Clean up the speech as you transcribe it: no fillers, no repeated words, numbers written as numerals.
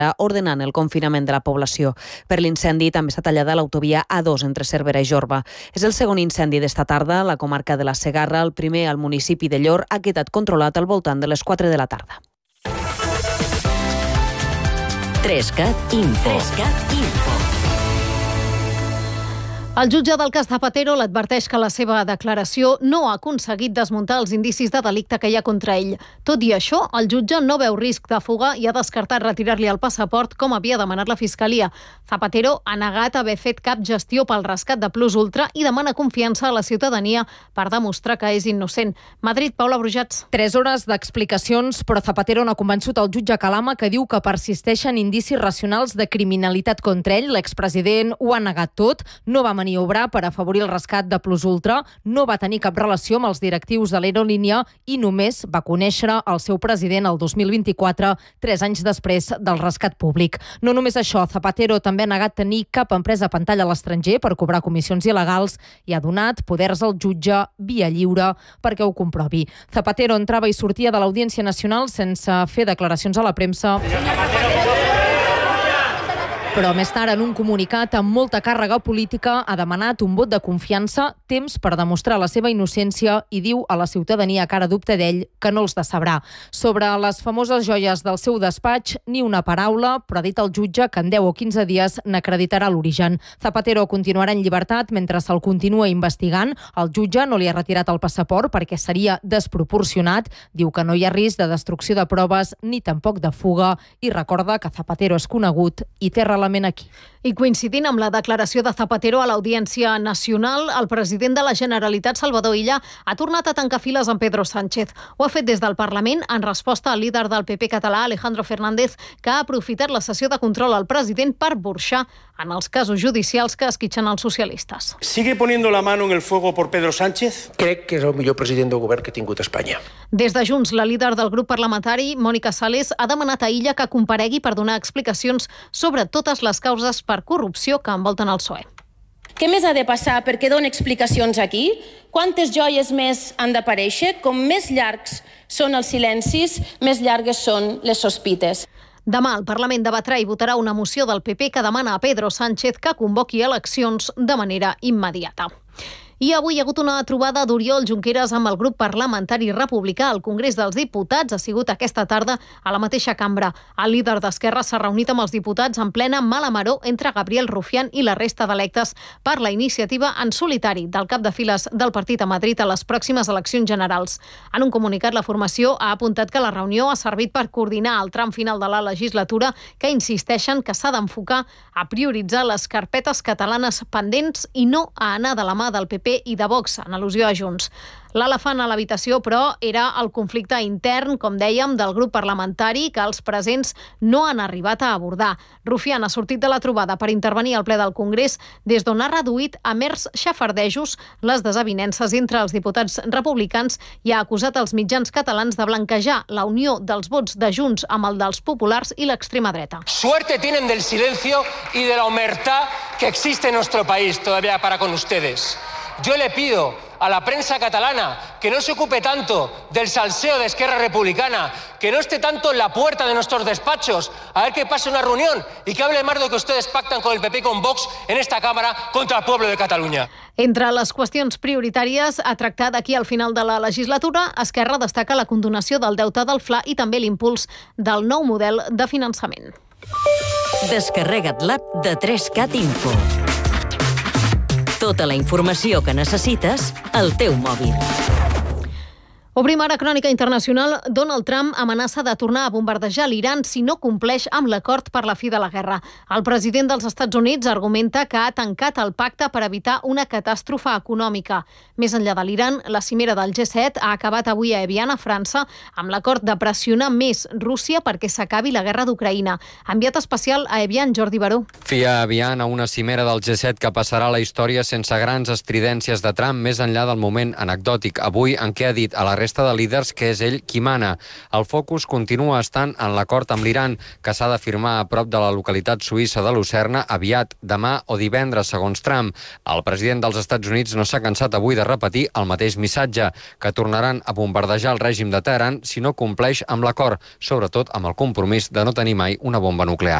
ordenant el confinament de la població. Per l'incendi també està tallada l'autovia A2 entre Cervera i Jorba. És el segon incendi d'esta tarda a la comarca de la Segarra. El primer al municipi de Llor ha quedat controlat al voltant de les 4 de la tarda. 3CAT Info. El jutge del cas Zapatero l'adverteix que la seva declaració no ha aconseguit desmuntar els indicis de delicte que hi ha contra ell. Tot i això, el jutge no veu risc de fuga i ha descartat retirar-li el passaport com havia demanat la Fiscalia. Zapatero ha negat haver fet cap gestió pel rescat de Plus Ultra i demana confiança a la ciutadania per demostrar que és innocent. Madrid, Paula Brujats. 3 hores d'explicacions, però Zapatero no ha convençut el jutge Calama, que diu que persisteixen indicis racionals de criminalitat contra ell. L'expresident ho ha negat tot, no va maniobrar per afavorir el rescat de Plus Ultra, no va tenir cap relació amb els directius de l'aerolínia i només va conèixer el seu president el 2024, 3 anys després del rescat públic. No només això, Zapatero també ha negat tenir cap empresa a pantalla a l'estranger per cobrar comissions il·legals i ha donat poders al jutge via lliure perquè ho comprovi. Zapatero entrava i sortia de l'Audiència Nacional sense fer declaracions a la premsa. Però més tard, en un comunicat amb molta càrrega política, ha demanat un vot de confiança, temps per demostrar la seva innocència i diu a la ciutadania que ara dubta d'ell que no els decebrà. Sobre les famoses joies del seu despatx, ni una paraula, però ha dit el jutge que en 10 o 15 dies n'acreditarà l'origen. Zapatero continuarà en llibertat mentre se'l continua investigant. El jutge no li ha retirat el passaport perquè seria desproporcionat. Diu que no hi ha risc de destrucció de proves ni tampoc de fuga i recorda que Zapatero és conegut i té aquí. I coincidint amb la declaració de Zapatero a l'Audiència Nacional, el president de la Generalitat, Salvador Illa, ha tornat a tancar files amb Pedro Sánchez. Ho ha fet des del Parlament en resposta al líder del PP català, Alejandro Fernández, que ha aprofitat la sessió de control al president per burxar en els casos judicials que esquitxen els socialistes. ¿Sigue poniendo la mano en el fuego por Pedro Sánchez? Crec que és el millor president del govern que ha tingut Espanya. Des de Junts, la líder del grup parlamentari, Mònica Sales, ha demanat a Illa que comparegui per donar explicacions sobre totes les causes per corrupció que envolten el PSOE. Què més ha de passar perquè doni explicacions aquí? Quantes joies més han d'aparèixer? Com més llargs són els silencis, més llargues són les sospites. Demà el Parlament debatrà i votarà una moció del PP que demana a Pedro Sánchez que convoqui eleccions de manera immediata. I avui hi ha hagut una trobada d'Oriol Junqueras amb el grup parlamentari republicà al Congrés dels Diputats. Ha sigut aquesta tarda a la mateixa cambra. El líder d'Esquerra s'ha reunit amb els diputats en plena mala maror entre Gabriel Rufián i la resta d'electes per la iniciativa en solitari del cap de files del partit a Madrid a les pròximes eleccions generals. En un comunicat, la formació ha apuntat que la reunió ha servit per coordinar el tram final de la legislatura, que insisteixen que s'ha d'enfocar a prioritzar les carpetes catalanes pendents i no a anar de la mà del PP i de Vox, en al·lusió a Junts. L'elefant a l'habitació, però, era el conflicte intern, com dèiem, del grup parlamentari que els presents no han arribat a abordar. Rufián ha sortit de la trobada per intervenir al ple del Congrés des d'on ha reduït a mers xafardejos les desavinences entre els diputats republicans i ha acusat els mitjans catalans de blanquejar la unió dels vots de Junts amb el dels populars i l'extrema dreta. Suerte tienen del silencio y de la omertà que existe en nuestro país todavía para con ustedes. Yo le pido a la prensa catalana que no se ocupe tanto del salseo de Esquerra Republicana, que no esté tanto en la puerta de nuestros despachos a ver qué pasa en una reunión y que hable más de lo que ustedes pactan con el PP y con Vox en esta Cámara contra el pueblo de Catalunya. Entre les qüestions prioritàries a tractar d'aquí al final de la legislatura, Esquerra destaca la condonació del deute del Fla i també l'impuls del nou model de finançament. Descarrega't l'app de 3CAT Info. Tota la informació que necessites al teu mòbil. Obrim ara crònica internacional. Donald Trump amenaça de tornar a bombardejar l'Iran si no compleix amb l'acord per la fi de la guerra. El president dels Estats Units argumenta que ha tancat el pacte per evitar una catàstrofe econòmica. Més enllà de l'Iran, la cimera del G7 ha acabat avui a Evian, a França, amb l'acord de pressionar més Rússia perquè s'acabi la guerra d'Ucraïna. Enviat especial a Evian, Jordi Baró. Fi a Evian a una cimera del G7 que passarà a la història sense grans estridències de Trump, més enllà del moment anecdòtic avui en què ha dit a la resta de líders que és ell qui mana. El focus continua estant en l'acord amb l'Iran, que s'ha de firmar a prop de la localitat suïssa de Lucerna aviat, demà o divendres, segons Trump. El president dels Estats Units no s'ha cansat avui de repetir el mateix missatge, que tornaran a bombardejar el règim de Teheran si no compleix amb l'acord, sobretot amb el compromís de no tenir mai una bomba nuclear.